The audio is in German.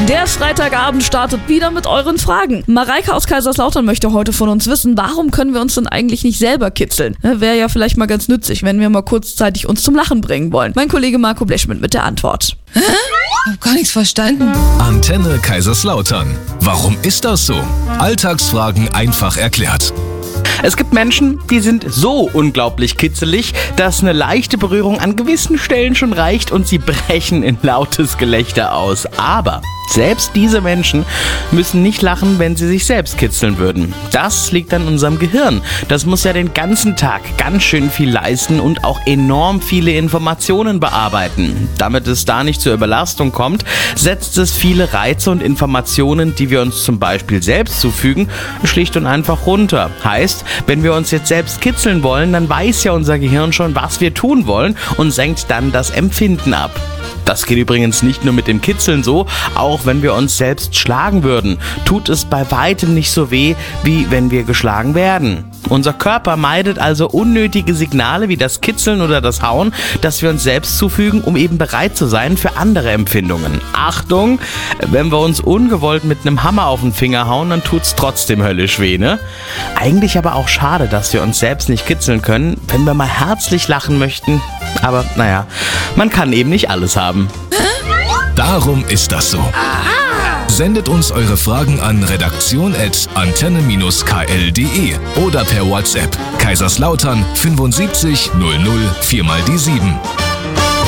Der Freitagabend startet wieder mit euren Fragen. Mareike aus Kaiserslautern möchte heute von uns wissen, warum können wir uns denn eigentlich nicht selber kitzeln? Wäre ja vielleicht mal ganz nützlich, wenn wir mal kurzzeitig uns zum Lachen bringen wollen. Mein Kollege Marco Blechschmidt mit der Antwort. Ich hab gar nichts verstanden. Antenne Kaiserslautern. Warum ist das so? Alltagsfragen einfach erklärt. Es gibt Menschen, die sind so unglaublich kitzelig, dass eine leichte Berührung an gewissen Stellen schon reicht und sie brechen in lautes Gelächter aus. Aber selbst diese Menschen müssen nicht lachen, wenn sie sich selbst kitzeln würden. Das liegt an unserem Gehirn. Das muss ja den ganzen Tag ganz schön viel leisten und auch enorm viele Informationen bearbeiten. Damit es da nicht zur Überlastung kommt, setzt es viele Reize und Informationen, die wir uns zum Beispiel selbst zufügen, schlicht und einfach runter. Heißt, wenn wir uns jetzt selbst kitzeln wollen, dann weiß ja unser Gehirn schon, was wir tun wollen und senkt dann das Empfinden ab. Das geht übrigens nicht nur mit dem Kitzeln so, auch wenn wir uns selbst schlagen würden, tut es bei weitem nicht so weh, wie wenn wir geschlagen werden. Unser Körper meidet also unnötige Signale wie das Kitzeln oder das Hauen, das wir uns selbst zufügen, um eben bereit zu sein für andere Empfindungen. Achtung, wenn wir uns ungewollt mit einem Hammer auf den Finger hauen, dann tut's trotzdem höllisch weh, ne? Eigentlich aber auch schade, dass wir uns selbst nicht kitzeln können, wenn wir mal herzlich lachen möchten. Aber naja, man kann eben nicht alles haben. Darum ist das so. Sendet uns eure Fragen an redaktion@antenne-kl.de oder per WhatsApp Kaiserslautern 75 00 4 mal die 7.